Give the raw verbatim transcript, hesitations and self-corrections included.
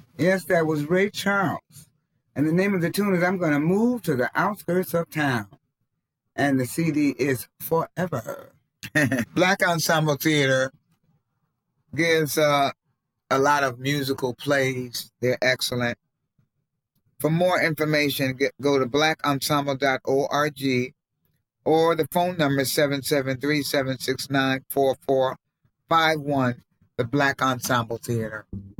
Yes, that was Ray Charles. And the name of the tune is I'm Gonna Move to the Outskirts of Town. And the C D is Forever. Black Ensemble Theater gives uh, a lot of musical plays. They're excellent. For more information, get, go to black ensemble dot org or the phone number is seven seven three, seven six nine, four four five one, the Black Ensemble Theater.